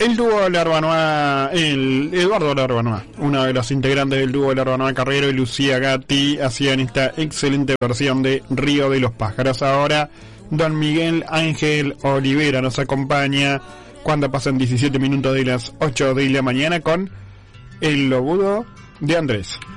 El dúo Larbanois, el Eduardo Larbanois, uno de los integrantes del dúo Larbanois Carrero y Lucía Gatti, hacían esta excelente versión de Río de los Pájaros. Ahora don Miguel Ángel Olivera nos acompaña cuando pasan 17 minutos de las 8 de la mañana con El Lobudo de Andrés.